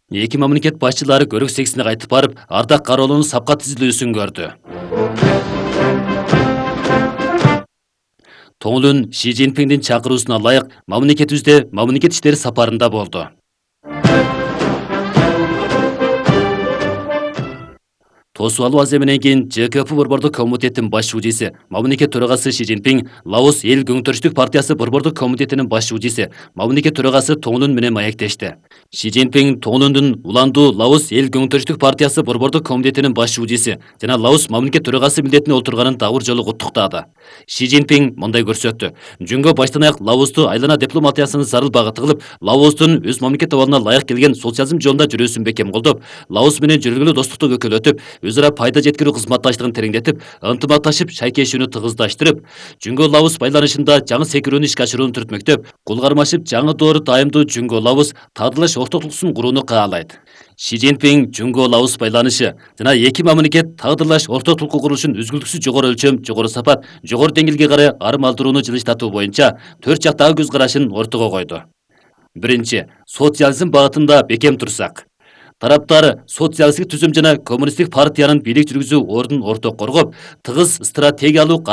Эки мамлекет башчылары көрөк сексине кайтып барып, Ардак Кароолунун сапка тизилүүсүн көрдү. Тоңулун Ши Цзиньпиңдин чакыруусуна ылайык мамлекетибизде мамлекет иштери сапарында болду. Тосуп алуу аземинен кийин ЖКП Борбордук комитеттин баш шужиси, мамлекет төрагасы Ши Цзиньпиң, Лаос эл көңтөрүштүк партиясы Борбордук комитетинин баш шужиси, мамлекет төрагасы Тоңулун менен маектешти. Ши Цзиньпиң Тоңулундун уландуу Лаос эл көңтөрүштүк партиясы Борбордук комитетинин баш шужиси жана Лаос мамлекет төрагасы милдетине отурганын дагы бир жолу куттуктады. Ши Цзиньпиң мындай көрсөттү. Жөнгө баштан аяк Лаосту айлана дипломатиясынын зарыл багыты кылып, Лаостун өз мамлекет абалына ылайык келген социализм жолунда жүрүүсүн бекем колдоп, Лаос менен жүргүлүү достукту көкөлөтүп, өзара пайда жеткирүү кызматташтыгын тереңдетип, ынтымакташып шайкешүүнү тыгыздаштырып, Жүнгө Лаос байланышында жаңы секирүүнү ишке ашырууну түртмөктөп, кул кармашып жаңы доору дайымдуу Жүнгө Лаос таадылаш ортотулуксун курууну каалайт. Ши Цзиньпиң Жүнгө Лаос байланышы жана эки мамлекет таадылаш ортотулуку курулушун үзгүлтүксүз жогору өлчөм, жогору сапат, жогору деңгээлге карай арым алдырууну жылыштатуу боюнча 4 жактагы көз карашын ортого койду. Биринчи, социализм багытында бекем турсак. Тараптар социалисттик түзүм жана коммунисттик партиянын бийлик жүргүзүү ордун орток коргоп, тыгыз стратегиялык